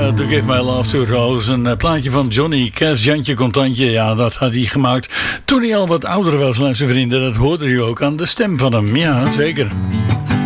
To Give My Love to Rose. Een plaatje van Johnny Cash, Jantje Contantje. Ja, dat had hij gemaakt toen hij al wat ouder was, mijn vrienden. Dat hoorde u ook aan de stem van hem. Ja, zeker.